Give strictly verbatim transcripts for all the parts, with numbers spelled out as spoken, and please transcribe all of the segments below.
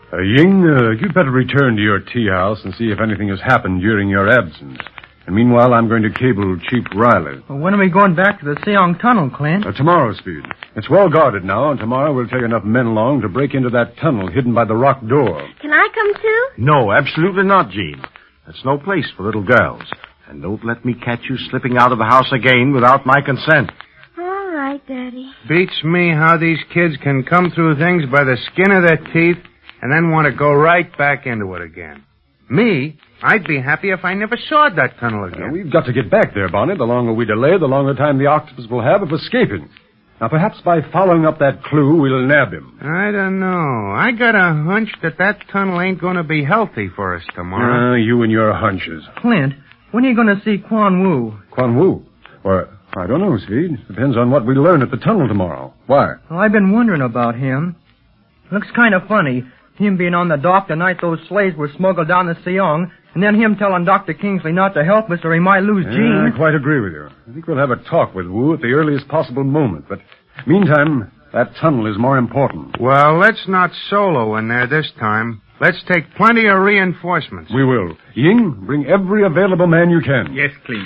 Uh, Ying, uh, you'd better return to your tea house and see if anything has happened during your absence. And meanwhile, I'm going to cable Chief Riley. Well, when are we going back to the Seong Tunnel, Clint? Uh, tomorrow, Speed. It's well guarded now, and tomorrow we'll take enough men along to break into that tunnel hidden by the rock door. Can I come too? No, absolutely not, Jean. That's no place for little girls. And don't let me catch you slipping out of the house again without my consent. All right, Daddy. Beats me how these kids can come through things by the skin of their teeth and then want to go right back into it again. Me? I'd be happy if I never saw that tunnel again. Uh, we've got to get back there, Bonnie. The longer we delay, the longer time the octopus will have of escaping. Now, perhaps by following up that clue, we'll nab him. I don't know. I got a hunch that that tunnel ain't going to be healthy for us tomorrow. Uh, you and your hunches. Clint, when are you going to see Quan Wu? Quan Wu? Or, I don't know, Speed. Depends on what we learn at the tunnel tomorrow. Why? Well, I've been wondering about him. Looks kind of funny, him being on the dock the night those slaves were smuggled down the Seong, and then him telling Doctor Kingsley not to help us or he might lose Yeah, Jean. I quite agree with you. I think we'll have a talk with Wu at the earliest possible moment. But meantime, that tunnel is more important. Well, let's not solo in there this time. Let's take plenty of reinforcements. We will. Ying, bring every available man you can. Yes, Clint.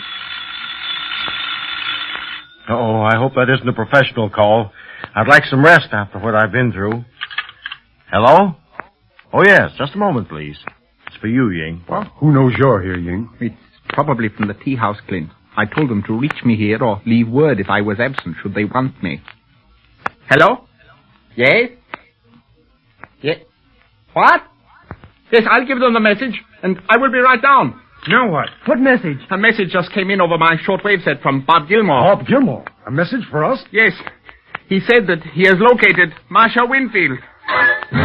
Oh, I hope that isn't a professional call. I'd like some rest after what I've been through. Hello? Oh, yes. Just a moment, please. It's for you, Ying. Well, who knows you're here, Ying? It's probably from the tea house, Clint. I told them to reach me here or leave word if I was absent should they want me. Hello? Yes? Yes? What? Yes, I'll give them the message, and I will be right down. Now what? What message? A message just came in over my shortwave set from Bob Gilmore. Bob Gilmore. A message for us? Yes. He said that he has located Marcia Winfield.